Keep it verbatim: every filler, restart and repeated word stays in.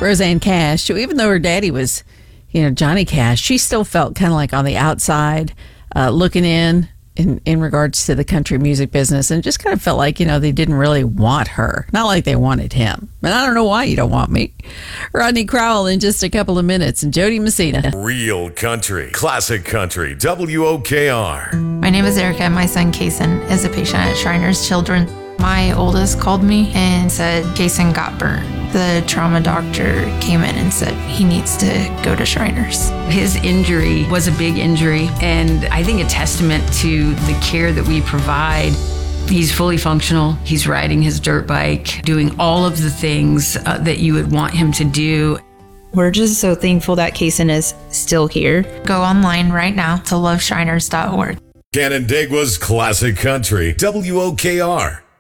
Rosanne Cash, even though her daddy was, you know, Johnny Cash, she still felt kind of like on the outside, uh, looking in, in in regards to the country music business, and just kind of felt like, you know, they didn't really want her. Not like they wanted him. And I don't know why you don't want me. Rodney Crowell in just a couple of minutes, and Jody Messina. Real country, classic country, W O K R. My name is Erica. My son, Kason, is a patient at Shriners Children. My oldest called me and said Kason got burnt. The trauma doctor came in and said he needs to go to Shriners. His injury was a big injury, and I think a testament to the care that we provide. He's fully functional. He's riding his dirt bike, doing all of the things uh, that you would want him to do. We're just so thankful that Kason is still here. Go online right now to love shriners dot org. Canandaigua's classic country, W O K R.